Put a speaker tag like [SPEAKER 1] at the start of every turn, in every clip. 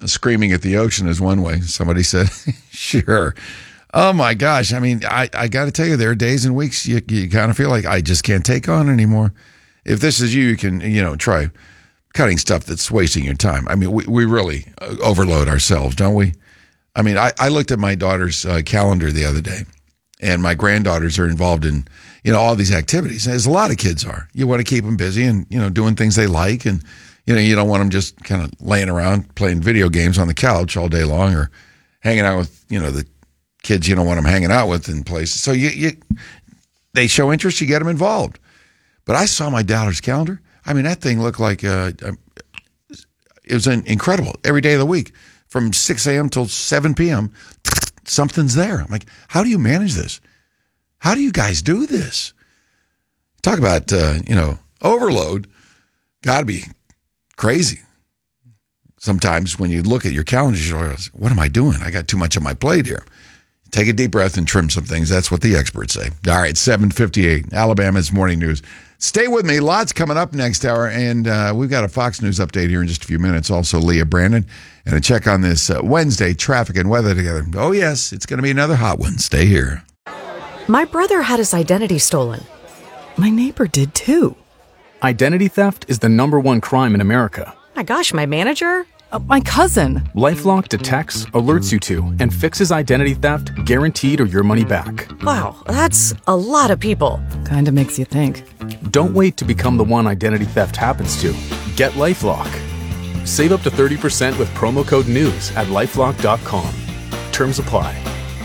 [SPEAKER 1] screaming at the ocean is one way. Somebody said, sure. Oh, my gosh. I mean, I got to tell you, there are days and weeks you kind of feel like I just can't take on anymore. If this is you can, try cutting stuff that's wasting your time. I mean, we really overload ourselves, don't we? I mean, I looked at my daughter's calendar the other day, and my granddaughters are involved in, all these activities, as a lot of kids are. You want to keep them busy and, doing things they like, and, you don't want them just kind of laying around playing video games on the couch all day long or hanging out with, the kids you don't want them hanging out with in places. So they show interest, you get them involved. But I saw my daughter's calendar. I mean, that thing looked like it was incredible. Every day of the week, from 6 a.m. till 7 p.m., something's there. I'm like, how do you manage this? How do you guys do this? Talk about, overload. Got to be crazy. Sometimes when you look at your calendar, you go, what am I doing? I got too much on my plate here. Take a deep breath and trim some things. That's what the experts say. All right, 7:58, Alabama's Morning News. Stay with me. Lots coming up next hour, and we've got a Fox News update here in just a few minutes. Also, Leah Brandon, and a check on this Wednesday traffic and weather together. Oh, yes, it's going to be another hot one. Stay here.
[SPEAKER 2] My brother had his identity stolen. My neighbor did too.
[SPEAKER 3] Identity theft is the #1 crime in America.
[SPEAKER 2] My gosh, my manager? My cousin.
[SPEAKER 3] LifeLock detects, alerts you to, and fixes identity theft guaranteed or your money back.
[SPEAKER 2] Wow, that's a lot of people. Kinda makes you think.
[SPEAKER 3] Don't wait to become the one identity theft happens to. Get LifeLock. Save up to 30% with promo code NEWS at LifeLock.com. Terms apply.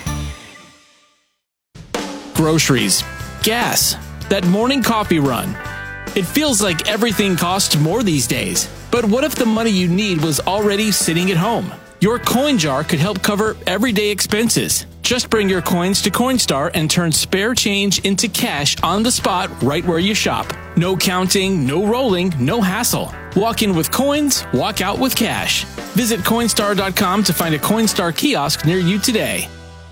[SPEAKER 4] Groceries, gas, that morning coffee run. It feels like everything costs more these days. But what if the money you need was already sitting at home? Your coin jar could help cover everyday expenses. Just bring your coins to Coinstar and turn spare change into cash on the spot right where you shop. No counting, no rolling, no hassle. Walk in with coins, walk out with cash. Visit Coinstar.com to find a Coinstar kiosk near you today.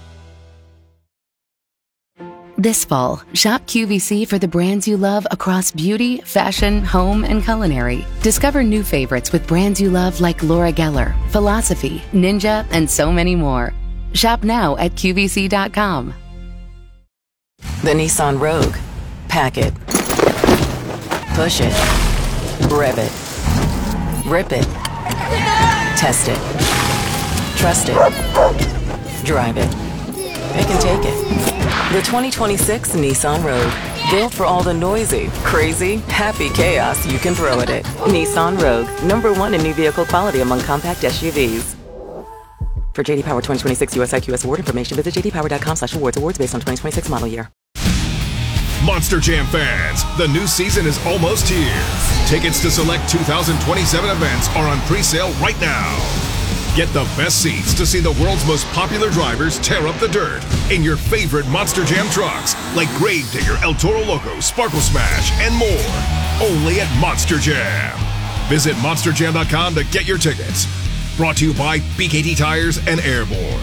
[SPEAKER 5] This fall, shop QVC for the brands you love across beauty, fashion, home, and culinary. Discover new favorites with brands you love like Laura Geller, Philosophy, Ninja, and so many more. Shop now at QVC.com.
[SPEAKER 6] The Nissan Rogue. Pack it. Push it. Rev it. Rip it. Test it. Trust it. Drive it. Pick and take it. The 2026 Nissan Rogue. Built for all the noisy, crazy, happy chaos you can throw at it. Nissan Rogue. #1 in new vehicle quality among compact SUVs. For JD Power 2026 US IQS award information, visit jdpower.com/awards. Awards based on 2026 model year.
[SPEAKER 7] Monster Jam fans, the new season is almost here. Tickets to select 2027 events are on pre-sale right now. Get the best seats to see the world's most popular drivers tear up the dirt in your favorite Monster Jam trucks, like Gravedigger, El Toro Loco, Sparkle Smash, and more. Only at Monster Jam. Visit monsterjam.com to get your tickets. Brought to you by BKT Tires and Airborne.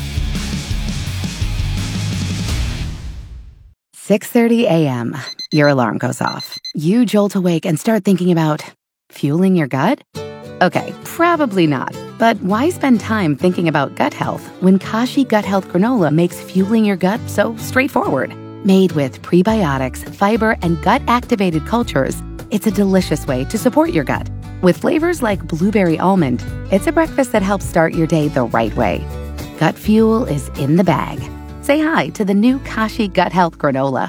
[SPEAKER 5] 6:30 a.m. Your alarm goes off. You jolt awake and start thinking about fueling your gut? Okay, probably not. But why spend time thinking about gut health when Kashi Gut Health Granola makes fueling your gut so straightforward? Made with prebiotics, fiber, and gut-activated cultures, it's a delicious way to support your gut. With flavors like blueberry almond, it's a breakfast that helps start your day the right way. Gut fuel is in the bag. Say hi to the new Kashi Gut Health Granola.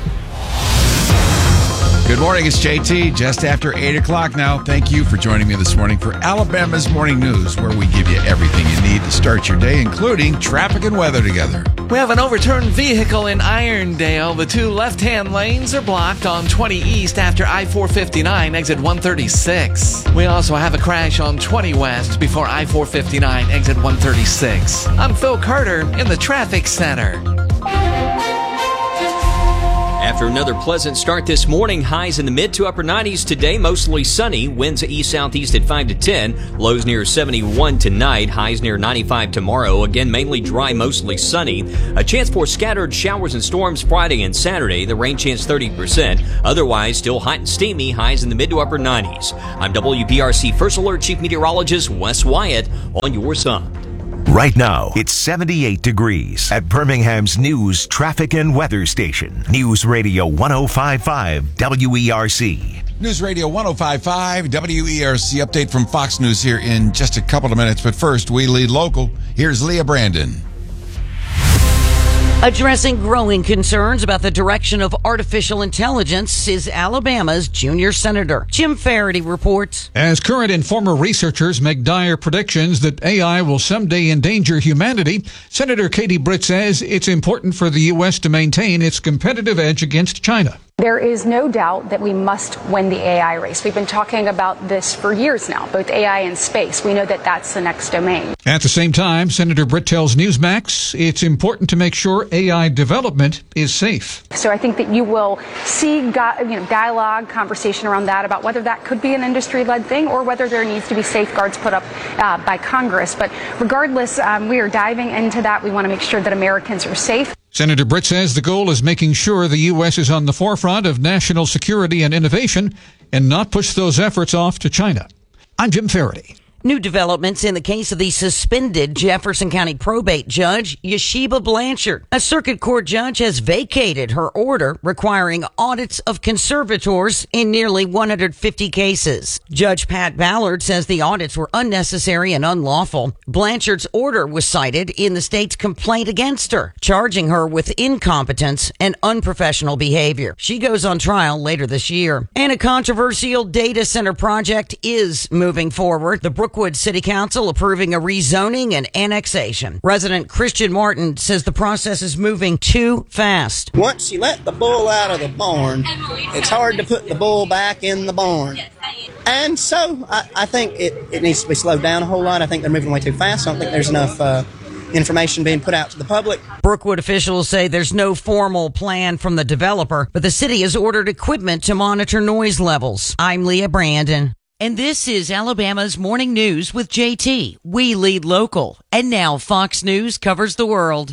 [SPEAKER 1] Good morning, it's JT, just after 8 o'clock now. Thank you for joining me this morning for Alabama's Morning News, where we give you everything you need to start your day, including traffic and weather together.
[SPEAKER 8] We have an overturned vehicle in Irondale. The two left-hand lanes are blocked on 20 East after I-459, exit 136. We also have a crash on 20 West before I-459, exit 136. I'm Phil Carter in the Traffic Center.
[SPEAKER 9] After another pleasant start this morning, highs in the mid to upper 90s today, mostly sunny. Winds east-southeast at 5 to 10. Lows near 71 tonight. Highs near 95 tomorrow. Again, mainly dry, mostly sunny. A chance for scattered showers and storms Friday and Saturday. The rain chance 30%. Otherwise, still hot and steamy. Highs in the mid to upper 90s. I'm WPRC First Alert Chief Meteorologist Wes Wyatt on your Sun.
[SPEAKER 10] Right now, it's 78 degrees at Birmingham's news, traffic, and weather station. News Radio 105.5 WERC.
[SPEAKER 1] News Radio 105.5 WERC update from Fox News here in just a couple of minutes. But first, we lead local. Here's Leah Brandon.
[SPEAKER 11] Addressing growing concerns about the direction of artificial intelligence is Alabama's junior senator. Jim Faraday reports.
[SPEAKER 12] As current and former researchers make dire predictions that AI will someday endanger humanity, Senator Katie Britt says it's important for the U.S. to maintain its competitive edge against China.
[SPEAKER 13] There is no doubt that we must win the AI race. We've been talking about this for years now, both AI and space. We know that that's the next domain.
[SPEAKER 12] At the same time, Senator Britt tells Newsmax it's important to make sure AI development is safe.
[SPEAKER 13] So I think that you will see dialogue, conversation around that about whether that could be an industry-led thing or whether there needs to be safeguards put up by Congress. But regardless, we are diving into that. We want to make sure that Americans are safe.
[SPEAKER 12] Senator Britt says the goal is making sure the U.S. is on the forefront of national security and innovation and not push those efforts off to China. I'm Jim Faraday.
[SPEAKER 11] New developments in the case of the suspended Jefferson County probate judge, Yeshiba Blanchard. A circuit court judge has vacated her order requiring audits of conservators in nearly 150 cases. Judge Pat Ballard says the audits were unnecessary and unlawful. Blanchard's order was cited in the state's complaint against her, charging her with incompetence and unprofessional behavior. She goes on trial later this year. And a controversial data center project is moving forward. The Brookwood City Council approving a rezoning and annexation. Resident Christian Martin says the process is moving too fast.
[SPEAKER 14] Once you let the bull out of the barn, it's hard to put the bull back in the barn. And so I think it needs to be slowed down a whole lot. I think they're moving way too fast. I don't think there's enough information being put out to the public.
[SPEAKER 11] Brookwood officials say there's no formal plan from the developer, but the city has ordered equipment to monitor noise levels. I'm Leah Brandon. And this is Alabama's Morning News with JT. We lead local. And now Fox News covers the world.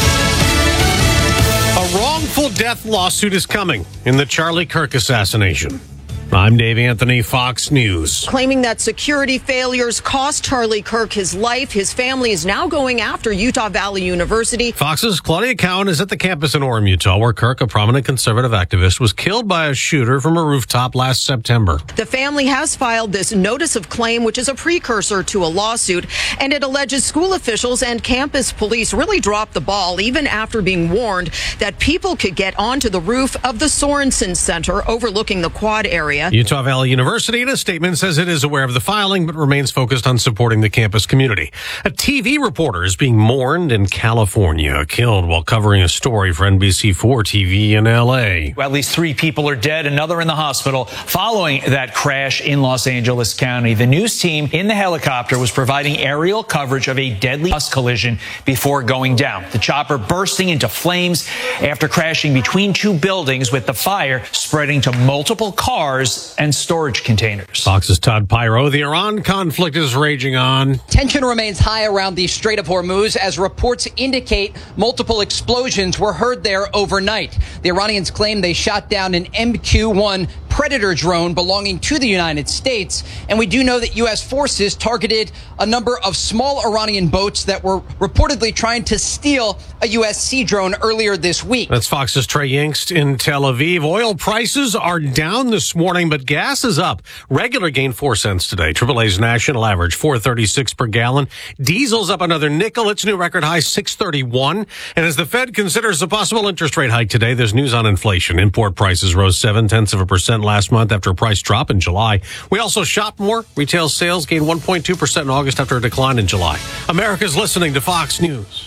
[SPEAKER 15] A wrongful death lawsuit is coming in the Charlie Kirk assassination. I'm Dave Anthony, Fox News.
[SPEAKER 16] Claiming that security failures cost Charlie Kirk his life, his family is now going after Utah Valley University.
[SPEAKER 15] Fox's Claudia Cowan is at the campus in Orem, Utah, where Kirk, a prominent conservative activist, was killed by a shooter from a rooftop last September.
[SPEAKER 16] The family has filed this notice of claim, which is a precursor to a lawsuit, and it alleges school officials and campus police really dropped the ball, even after being warned that people could get onto the roof of the Sorensen Center overlooking the quad area.
[SPEAKER 15] Utah Valley University, in a statement, says it is aware of the filing, but remains focused on supporting the campus community. A TV reporter is being mourned in California, killed while covering a story for NBC4 TV in L.A.
[SPEAKER 17] At least 3 people are dead, another in the hospital following that crash in Los Angeles County. The news team in the helicopter was providing aerial coverage of a deadly bus collision before going down. The chopper bursting into flames after crashing between 2 buildings, with the fire spreading to multiple cars and storage containers.
[SPEAKER 15] Fox's Todd Pyro. The Iran conflict is raging on.
[SPEAKER 18] Tension remains high around the Strait of Hormuz as reports indicate multiple explosions were heard there overnight. The Iranians claim they shot down an MQ-1 Predator drone belonging to the United States. And we do know that U.S. forces targeted a number of small Iranian boats that were reportedly trying to steal a U.S. Sea drone earlier this week.
[SPEAKER 15] That's Fox's Trey Yingst in Tel Aviv. Oil prices are down this morning, but gas is up. Regular gained 4 cents today. AAA's national average, $4.36 per gallon. Diesel's up another nickel. Its new record high, $6.31. And as the Fed considers a possible interest rate hike today, there's news on inflation. Import prices rose 0.7% last month after a price drop in July. We also shop more. Retail sales gained 1.2% in August after a decline in July. America's listening to Fox News.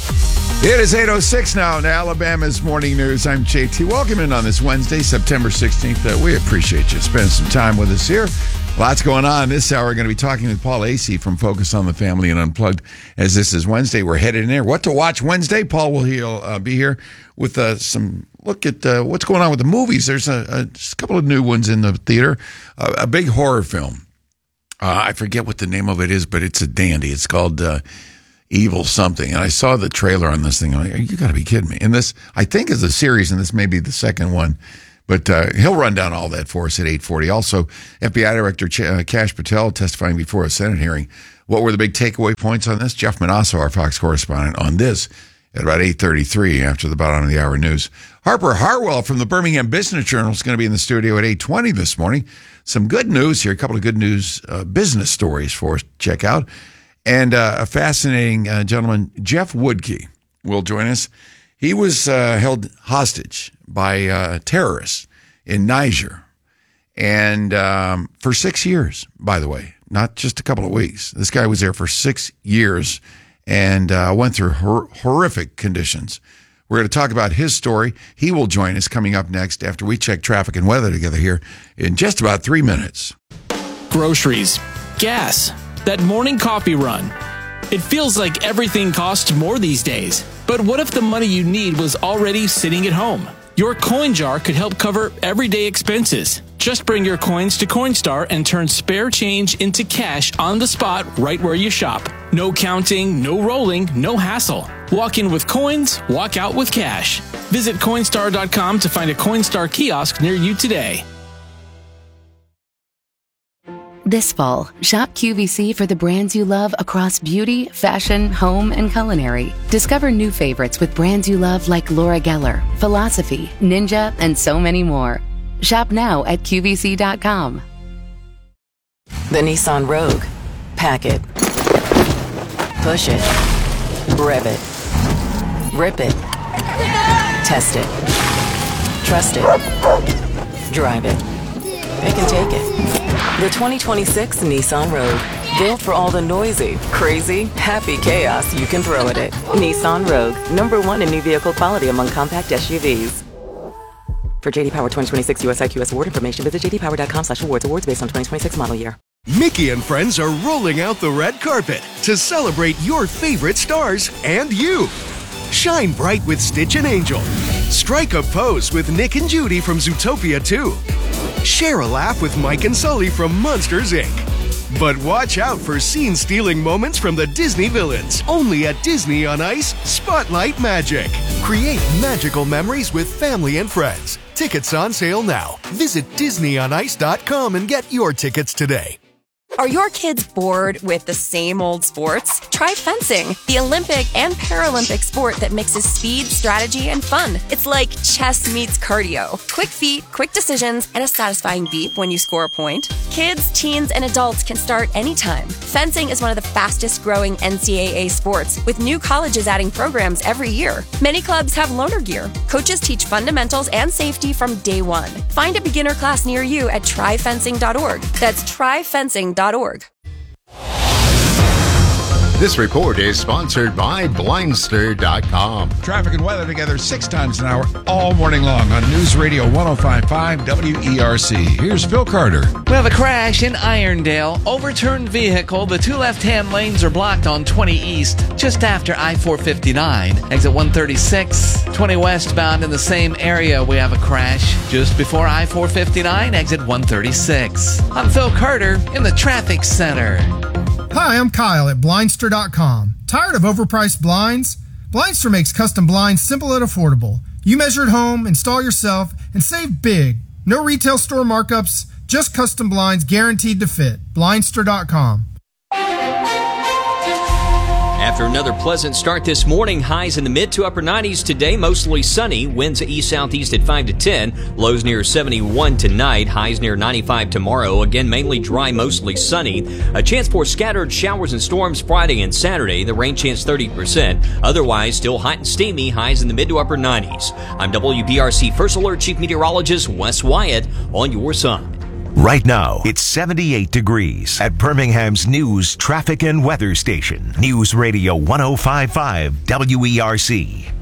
[SPEAKER 1] It is 8:06 now in Alabama's Morning News. I'm JT. Welcome in on this Wednesday, September 16th. We appreciate you spending some time with us here. Lots going on this hour. We're going to be talking with Paul Asay from Focus on the Family and Unplugged. As this is Wednesday, we're headed in there. What to watch Wednesday? Paul will be here with some look at what's going on with the movies. There's just a couple of new ones in the theater. A big horror film. I forget what the name of it is, but it's a dandy. It's called Evil Something. And I saw the trailer on this thing. I'm like, you got to be kidding me. And this, I think, is a series, and this may be the second one. But he'll run down all that for us at 8:40. Also, FBI Director Kash Patel testifying before a Senate hearing. What were the big takeaway points on this? Jeff Manasso, our Fox correspondent, on this at about 8:33 after the bottom of the hour news. Harper Harwell from the Birmingham Business Journal is going to be in the studio at 8:20 this morning. Some good news here, a couple of good news business stories for us to check out. And a fascinating gentleman, Jeff Woodkey, will join us. He was held hostage by terrorists in Niger, and for 6 years, by the way, not just a couple of weeks. This guy was there for 6 years and went through horrific conditions. We're going to talk about his story. He will join us coming up next after we check traffic and weather together here in just about 3 minutes.
[SPEAKER 4] Groceries, gas, that morning coffee run. It feels like everything costs more these days. But what if the money you need was already sitting at home? Your coin jar could help cover everyday expenses. Just bring your coins to Coinstar and turn spare change into cash on the spot right where you shop. No counting, no rolling, no hassle. Walk in with coins, walk out with cash. Visit Coinstar.com to find a Coinstar kiosk near you today.
[SPEAKER 5] This fall, shop QVC for the brands you love across beauty, fashion, home, and culinary. Discover new favorites with brands you love like Laura Geller, Philosophy, Ninja, and so many more. Shop now at QVC.com.
[SPEAKER 6] The Nissan Rogue. Pack it. Push it. Rev it. Rip it. Test it. Trust it. Drive it. Pick and take it. The 2026 Nissan Rogue. Built for all the noisy, crazy, happy chaos you can throw at it. Nissan Rogue. #1 in new vehicle quality among compact SUVs. For JD Power 2026 US IQS award information, visit jdpower.com/awards. Awards based on 2026 model year.
[SPEAKER 19] Mickey and friends are rolling out the red carpet to celebrate your favorite stars and you. Shine bright with Stitch and Angel. Strike a pose with Nick and Judy from Zootopia 2. Share a laugh with Mike and Sully from Monsters, Inc. But watch out for scene-stealing moments from the Disney villains. Only at Disney on Ice Spotlight Magic. Create magical memories with family and friends. Tickets on sale now. Visit DisneyOnIce.com and get your tickets today.
[SPEAKER 20] Are your kids bored with the same old sports? Try fencing, the Olympic and Paralympic sport that mixes speed, strategy, and fun. It's like chess meets cardio. Quick feet, quick decisions, and a satisfying beep when you score a point. Kids, teens, and adults can start anytime. Fencing is one of the fastest growing NCAA sports, with new colleges adding programs every year. Many clubs have loaner gear. Coaches teach fundamentals and safety from day one. Find a beginner class near you at tryfencing.org. That's tryfencing.org.
[SPEAKER 21] This report is sponsored by Blindster.com.
[SPEAKER 1] Traffic and weather together 6 times an hour all morning long on News Radio 105.5 WERC. Here's Phil Carter.
[SPEAKER 8] We have a crash in Irondale. Overturned vehicle. The 2 left-hand lanes are blocked on 20 East, just after I-459. Exit 136. 20 westbound in the same area. We have a crash just before I-459, exit 136. I'm Phil Carter in the traffic center.
[SPEAKER 22] Hi, I'm Kyle at Blindster.com. Tired of overpriced blinds? Blindster makes custom blinds simple and affordable. You measure at home, install yourself, and save big. No retail store markups, just custom blinds guaranteed to fit. Blindster.com.
[SPEAKER 9] After another pleasant start this morning, highs in the mid to upper 90s today, mostly sunny, winds east-southeast at 5 to 10, lows near 71 tonight, highs near 95 tomorrow, again mainly dry, mostly sunny, a chance for scattered showers and storms Friday and Saturday, the rain chance 30%, otherwise still hot and steamy, highs in the mid to upper 90s. I'm WBRC First Alert Chief Meteorologist Wes Wyatt on your side.
[SPEAKER 10] Right now, it's 78 degrees at Birmingham's news, traffic, and weather station. News Radio 105.5 WERC.